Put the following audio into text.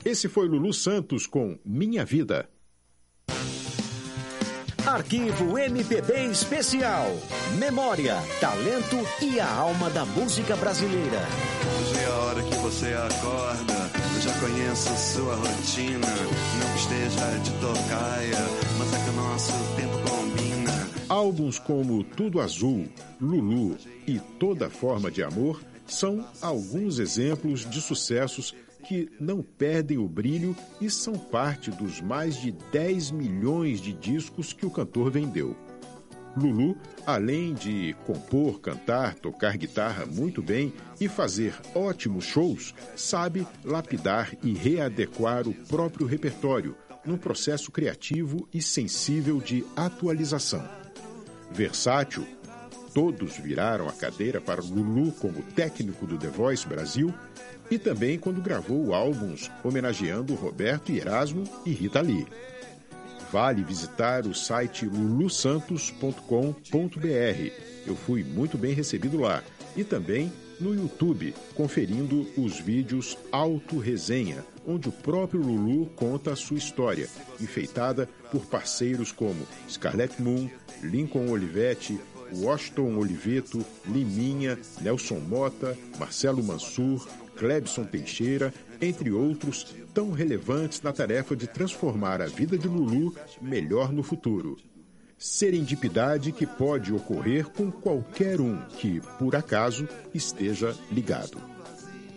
Esse foi Lulu Santos com Minha Vida. Arquivo MPB Especial. Memória, talento e a alma da música brasileira. Hoje é a hora que você acorda, eu já conheço sua rotina. Não esteja de tocaia, mas é que o nosso tempo combina. Álbuns como Tudo Azul, Lulu e Toda Forma de Amor são alguns exemplos de sucessos que não perdem o brilho e são parte dos mais de 10 milhões de discos que o cantor vendeu. Lulu, além de compor, cantar, tocar guitarra muito bem e fazer ótimos shows, sabe lapidar e readequar o próprio repertório num processo criativo e sensível de atualização. Versátil, todos viraram a cadeira para Lulu como técnico do The Voice Brasil e também quando gravou álbuns homenageando Roberto e Erasmo e Rita Lee. Vale visitar o site lulusantos.com.br. Eu fui muito bem recebido lá. E também no YouTube, conferindo os vídeos Auto Resenha, onde o próprio Lulu conta a sua história, enfeitada por parceiros como Scarlett Moon, Lincoln Olivetti, Washington Oliveto, Liminha, Nelson Mota, Marcelo Mansur, Clebson Teixeira, entre outros, tão relevantes na tarefa de transformar a vida de Lulu melhor no futuro. Serendipidade que pode ocorrer com qualquer um que, por acaso, esteja ligado.